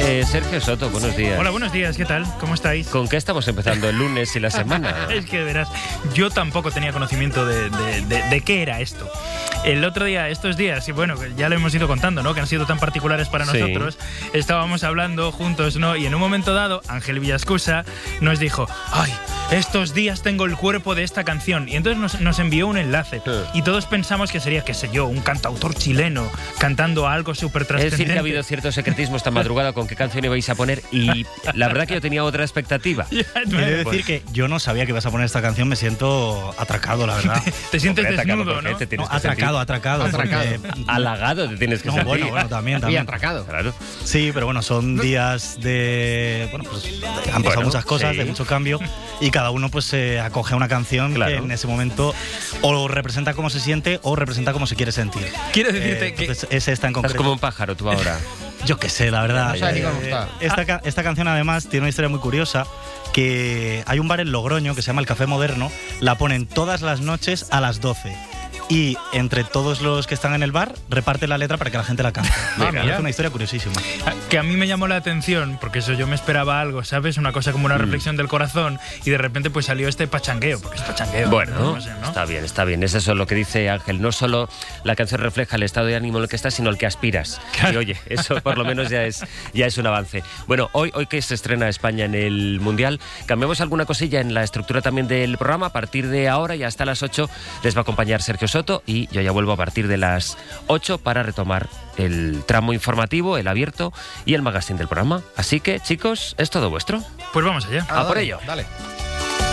Sergio Soto, buenos días. Hola, buenos días, ¿qué tal? ¿Cómo estáis? ¿Con qué estamos empezando el lunes y la semana? Es que verás, yo tampoco tenía conocimiento de qué era esto. El otro día, estos días, y bueno, ya lo hemos ido contando, ¿no? Que han sido tan particulares para nosotros. Estábamos hablando juntos, ¿no? Y en un momento dado, Ángel Villascusa nos dijo, ¡ay! Estos días tengo el cuerpo de esta canción. Y entonces nos envió un enlace. Y todos pensamos que sería, qué sé yo, un cantautor chileno cantando algo súper trascendente. Es decir, que ha habido cierto secretismo esta madrugada con qué canción ibais a poner. Y la verdad que yo tenía otra expectativa. Quiero decir que yo no sabía que ibas a poner esta canción. Me siento atracado, la verdad. Te sientes desnudo, ¿no? Atracado. Halagado te tienes que sentir. Bueno, también. Y atracado. Claro. Sí, pero bueno, son días de... Bueno, pues han pasado muchas cosas, de mucho cambio. Y cada uno pues acoge a una canción que en ese momento o representa cómo se siente o representa cómo se quiere sentir. Quiero decirte que... Es esta en concreto. Estás como un pájaro tú ahora. Yo qué sé, la verdad. No sabes ni cómo está. Esta canción además tiene una historia muy curiosa, que hay un bar en Logroño que se llama El Café Moderno, la ponen todas las noches a las 12. Y entre todos los que están en el bar, reparte la letra para que la gente la cante. Es una historia curiosísima. Que a mí me llamó la atención, porque eso yo me esperaba algo, ¿sabes? Una cosa como una reflexión del corazón, y de repente pues salió este pachangueo, porque es pachangueo. Bueno, no sé, ¿no? Está bien. Es eso lo que dice Ángel. No solo la canción refleja el estado de ánimo en el que estás, sino el que aspiras. Claro. Y oye, eso por lo menos ya es un avance. Bueno, hoy que se estrena España en el Mundial, cambiamos alguna cosilla en la estructura también del programa. A partir de ahora y hasta las 8 les va a acompañar Sergio Soto, y yo ya vuelvo a partir de las 8 para retomar el tramo informativo, el abierto y el magazine del programa. Así que, chicos, es todo vuestro. Pues vamos allá. Por ello. Dale.